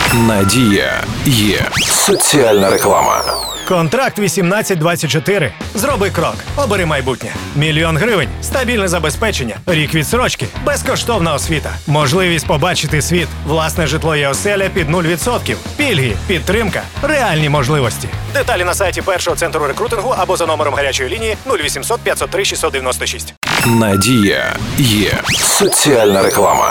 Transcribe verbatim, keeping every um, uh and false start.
Надія є соціальна реклама. Контракт вісімнадцять двадцять чотири. Зроби крок. Обери майбутнє. Мільйон гривень. Стабільне забезпечення. Рік відсрочки. Безкоштовна освіта. Можливість побачити світ. Власне житло і оселя під нуль відсотків. Пільги. Підтримка. Реальні можливості. Деталі на сайті першого центру рекрутингу або за номером гарячої лінії нуль вісімсот п'ятсот три шістсот дев'яносто шість. Надія є соціальна реклама.